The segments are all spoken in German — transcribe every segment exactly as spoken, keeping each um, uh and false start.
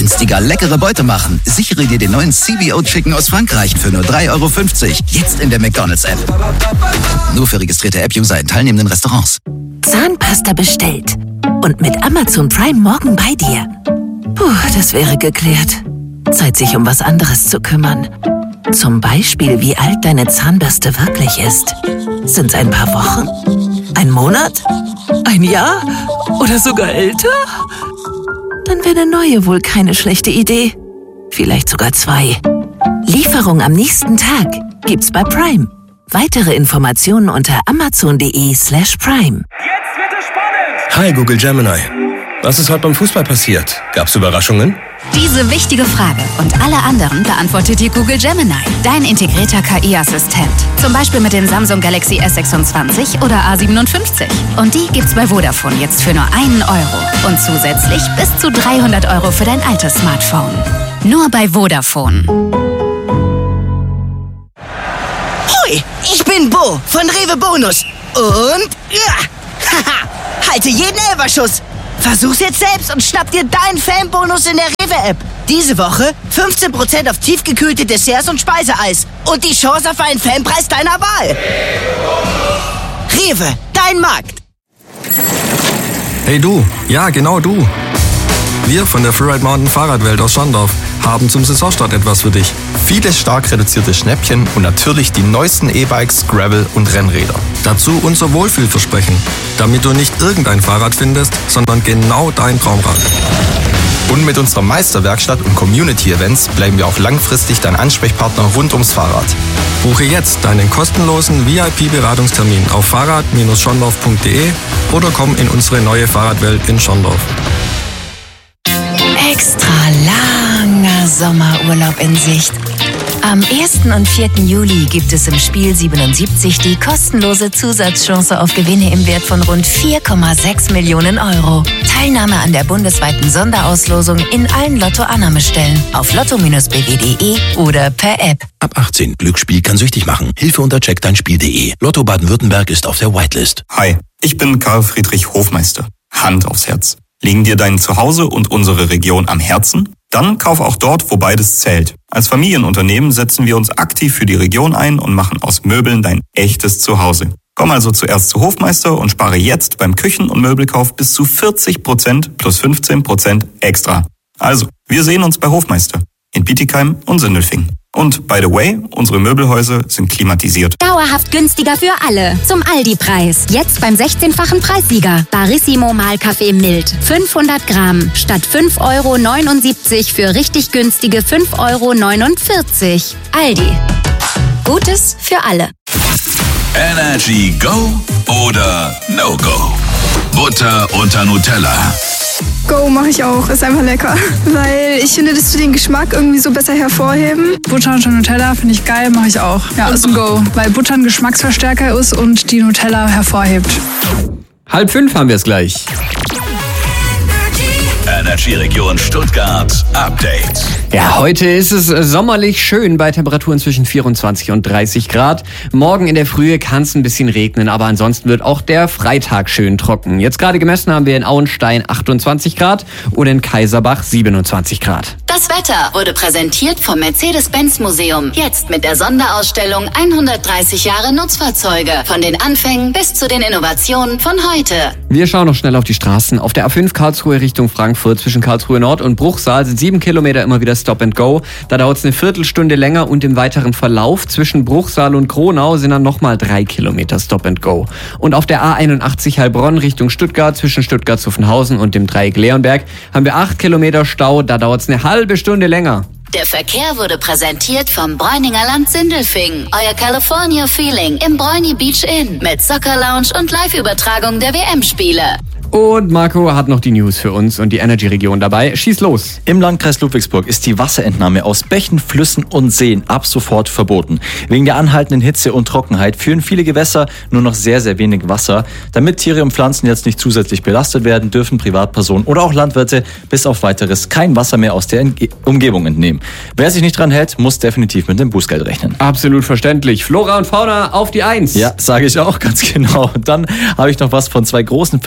günstiger leckere Beute machen. Sichere dir den neuen C B O Chicken aus Frankreich für nur drei Euro fünfzig. Jetzt in der McDonald's-App. Nur für registrierte App-User in teilnehmenden Restaurants. Zahnpasta bestellt. Und mit Amazon Prime morgen bei dir. Puh, das wäre geklärt. Zeit, sich um was anderes zu kümmern. Zum Beispiel, wie alt deine Zahnbürste wirklich ist. Sind's ein paar Wochen? Ein Monat? Ein Jahr? Oder sogar älter? Dann wäre eine neue wohl keine schlechte Idee. Vielleicht sogar zwei. Lieferung am nächsten Tag gibt's bei Prime. Weitere Informationen unter amazon.de slash prime. Jetzt wird es spannend! Hi Google Gemini. Was ist heute beim Fußball passiert? Gab's Überraschungen? Diese wichtige Frage und alle anderen beantwortet dir Google Gemini, dein integrierter K I-Assistent. Zum Beispiel mit dem Samsung Galaxy S sechsundzwanzig oder A siebenundfünfzig. Und die gibt's bei Vodafone jetzt für nur einen Euro. Und zusätzlich bis zu dreihundert Euro für dein altes Smartphone. Nur bei Vodafone. Hui, ich bin Bo von Rewe Bonus. Und ja, haha, halte jeden Elferschuss. Versuch's jetzt selbst und schnapp dir deinen Fanbonus in der Rewe-App. Diese Woche fünfzehn Prozent auf tiefgekühlte Desserts und Speiseeis. Und die Chance auf einen Fanpreis deiner Wahl. Rewe, dein Markt. Hey du, ja genau du. Wir von der Freeride Mountain Fahrradwelt aus Schondorf haben zum Saisonstart etwas für dich. Viele stark reduzierte Schnäppchen und natürlich die neuesten E-Bikes, Gravel und Rennräder. Dazu unser Wohlfühlversprechen, damit du nicht irgendein Fahrrad findest, sondern genau dein Traumrad. Und mit unserer Meisterwerkstatt und Community-Events bleiben wir auch langfristig dein Ansprechpartner rund ums Fahrrad. Buche jetzt deinen kostenlosen V I P-Beratungstermin auf fahrrad Bindestrich schondorf punkt de oder komm in unsere neue Fahrradwelt in Schondorf. Extra langer Sommerurlaub in Sicht. Am ersten und vierten Juli gibt es im Spiel siebenundsiebzig die kostenlose Zusatzchance auf Gewinne im Wert von rund vier Komma sechs Millionen Euro. Teilnahme an der bundesweiten Sonderauslosung in allen Lotto-Annahmestellen auf lotto Bindestrich b w punkt de oder per App. Ab achtzehn. Glücksspiel kann süchtig machen. Hilfe unter check dein spiel punkt de. Lotto Baden-Württemberg ist auf der Whitelist. Hi, ich bin Karl Friedrich Hofmeister. Hand aufs Herz. Liegen dir dein Zuhause und unsere Region am Herzen? Dann kauf auch dort, wo beides zählt. Als Familienunternehmen setzen wir uns aktiv für die Region ein und machen aus Möbeln dein echtes Zuhause. Komm also zuerst zu Hofmeister und spare jetzt beim Küchen- und Möbelkauf bis zu vierzig Prozent plus fünfzehn Prozent extra. Also, wir sehen uns bei Hofmeister in Bietigheim und Sindelfingen. Und by the way, unsere Möbelhäuser sind klimatisiert. Dauerhaft günstiger für alle. Zum Aldi-Preis. Jetzt beim sechzehnfachen Preissieger. Barissimo Mahlkaffee Mild. fünfhundert Gramm. Statt fünf Euro neunundsiebzig für richtig günstige fünf Euro neunundvierzig. Aldi. Gutes für alle. Energy Go oder No Go? Butter unter Nutella. Go mache ich auch, ist einfach lecker. Weil ich finde, dass du den Geschmack irgendwie so besser hervorheben. Butter unter Nutella finde ich geil, mache ich auch. Ja, ist ein Go, weil Butter ein Geschmacksverstärker ist und die Nutella hervorhebt. Halb fünf haben wir es gleich. Energy Region Stuttgart Update. Ja, heute ist es sommerlich schön bei Temperaturen zwischen vierundzwanzig und dreißig Grad. Morgen in der Frühe kann es ein bisschen regnen, aber ansonsten wird auch der Freitag schön trocken. Jetzt gerade gemessen haben wir in Auenstein achtundzwanzig Grad und in Kaiserbach siebenundzwanzig Grad. Das Wetter wurde präsentiert vom Mercedes-Benz-Museum. Jetzt mit der Sonderausstellung hundertdreißig Jahre Nutzfahrzeuge. Von den Anfängen bis zu den Innovationen von heute. Wir schauen noch schnell auf die Straßen. Auf der A fünf Karlsruhe Richtung Frankfurt zwischen Karlsruhe Nord und Bruchsal sind sieben Kilometer immer wieder Stop and Go. Da dauert es eine Viertelstunde länger und im weiteren Verlauf zwischen Bruchsal und Kronau sind dann nochmal drei Kilometer Stop and Go. Und auf der A einundachtzig Heilbronn Richtung Stuttgart zwischen Stuttgart-Zuffenhausen und dem Dreieck Leonberg haben wir acht Kilometer Stau. Da dauert es eine halbe Stunde länger. Der Verkehr wurde präsentiert vom Bräuninger Land Sindelfingen. Euer California Feeling im Bräuni Beach Inn mit Soccer Lounge und Live-Übertragung der W M-Spiele. Und Marco hat noch die News für uns und die Energy-Region dabei. Schieß los. Im Landkreis Ludwigsburg ist die Wasserentnahme aus Bächen, Flüssen und Seen ab sofort verboten. Wegen der anhaltenden Hitze und Trockenheit führen viele Gewässer nur noch sehr, sehr wenig Wasser. Damit Tiere und Pflanzen jetzt nicht zusätzlich belastet werden, dürfen Privatpersonen oder auch Landwirte bis auf Weiteres kein Wasser mehr aus der Entge- Umgebung entnehmen. Wer sich nicht dran hält, muss definitiv mit dem Bußgeld rechnen. Absolut verständlich. Flora und Fauna auf die Eins. Ja, sage ich auch ganz genau. Und dann habe ich noch was von zwei großen Firmen aus unserer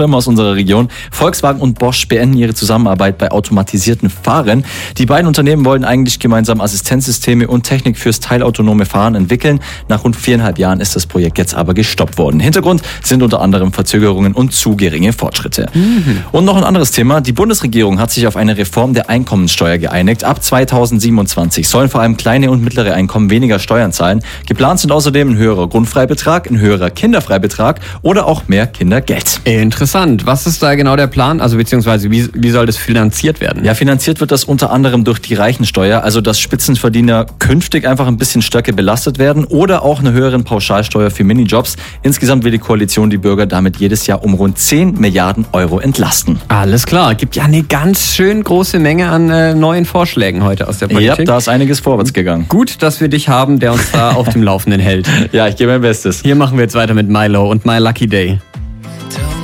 unserer Region. Volkswagen und Bosch beenden ihre Zusammenarbeit bei automatisierten Fahren. Die beiden Unternehmen wollen eigentlich gemeinsam Assistenzsysteme und Technik fürs teilautonome Fahren entwickeln. Nach rund viereinhalb Jahren ist das Projekt jetzt aber gestoppt worden. Hintergrund sind unter anderem Verzögerungen und zu geringe Fortschritte. Mhm. Und noch ein anderes Thema. Die Bundesregierung hat sich auf eine Reform der Einkommenssteuer geeinigt. Ab zweitausendsiebenundzwanzig sollen vor allem kleine und mittlere Einkommen weniger Steuern zahlen. Geplant sind außerdem ein höherer Grundfreibetrag, ein höherer Kinderfreibetrag oder auch mehr Kindergeld. Interessant. Was ist da genau der Plan? Also beziehungsweise wie, wie soll das finanziert werden? Ja, finanziert wird das unter anderem durch die Reichensteuer, also dass Spitzenverdiener künftig einfach ein bisschen stärker belastet werden oder auch eine höhere Pauschalsteuer für Minijobs. Insgesamt will die Koalition die Bürger damit jedes Jahr um rund zehn Milliarden Euro entlasten. Alles klar. Gibt ja eine ganz schön große Menge an äh, neuen Vorschlägen heute aus der Politik. Ja, da ist einiges vorwärts gegangen. Gut, dass wir dich haben, der uns da auf dem Laufenden hält. Ja, ich gebe mein Bestes. Hier machen wir jetzt weiter mit Milo und My Lucky Day.